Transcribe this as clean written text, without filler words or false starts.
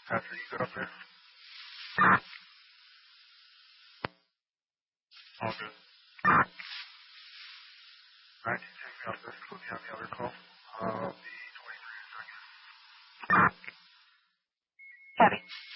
After you get up there? All good. Alright, can you take me up there? Put me on the other call. The 23 second. Copy.